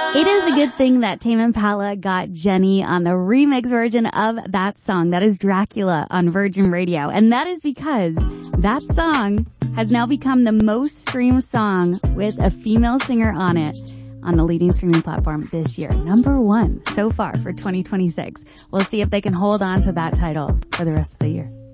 It is a good thing that Tame Impala got Jenny on the remix version of that song. That is Dracula on Virgin Radio. And that is because that song has now become the most streamed song with a female singer on it on the leading streaming platform this year. #1 so far for 2026. We'll see if they can hold on to that title for the rest of the year.